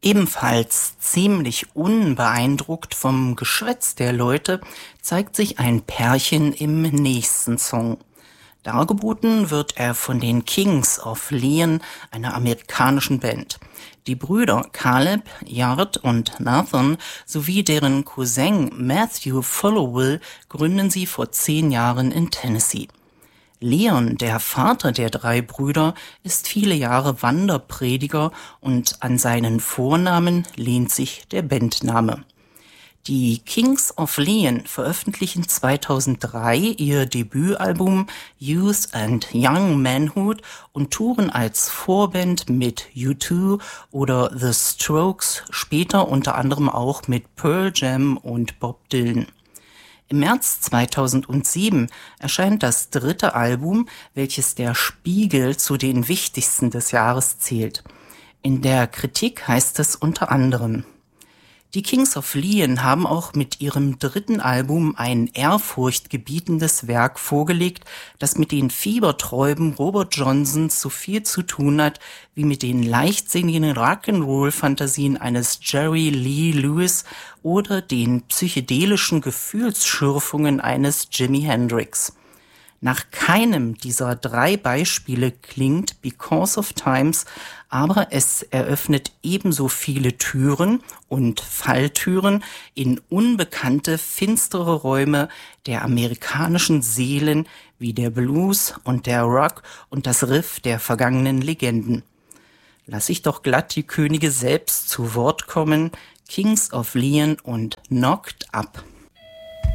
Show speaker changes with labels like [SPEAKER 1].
[SPEAKER 1] Ebenfalls ziemlich unbeeindruckt vom Geschwätz der Leute zeigt sich ein Pärchen im nächsten Song. Dargeboten wird er von den Kings of Leon, einer amerikanischen Band. Die Brüder Caleb, Yard und Nathan sowie deren Cousin Matthew Followill gründen sie vor 10 Jahren in Tennessee. Leon, der Vater der 3 Brüder, ist viele Jahre Wanderprediger und an seinen Vornamen lehnt sich der Bandname. Die Kings of Leon veröffentlichen 2003 ihr Debütalbum Youth and Young Manhood und touren als Vorband mit U2 oder The Strokes, später unter anderem auch mit Pearl Jam und Bob Dylan. Im März 2007 erscheint das 3. Album, welches der Spiegel zu den wichtigsten des Jahres zählt. In der Kritik heißt es unter anderem: Die Kings of Leon haben auch mit ihrem 3. Album ein ehrfurchtgebietendes Werk vorgelegt, das mit den Fieberträuben Robert Johnsons so viel zu tun hat, wie mit den leichtsinnigen Rock'n'Roll-Fantasien eines Jerry Lee Lewis oder den psychedelischen Gefühlsschürfungen eines Jimi Hendrix. Nach keinem dieser 3 Beispiele klingt Because of Times, aber es eröffnet ebenso viele Türen und Falltüren in unbekannte, finstere Räume der amerikanischen Seelen wie der Blues und der Rock und das Riff der vergangenen Legenden. Lass ich doch glatt die Könige selbst zu Wort kommen, Kings of Leon und Knocked Up.